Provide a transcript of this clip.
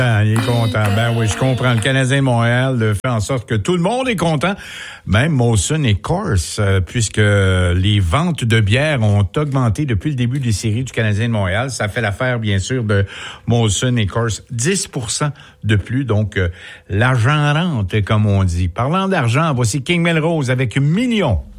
Il est content. Ben oui, je comprends. Le Canadien de Montréal fait en sorte que tout le monde est content, même Molson et Coors, puisque les ventes de bière ont augmenté depuis le début des séries du Canadien de Montréal. Ça fait l'affaire, bien sûr, de Molson et Coors. 10% de plus, donc l'argent rentre, comme on dit. Parlant d'argent, voici King Melrose avec Million.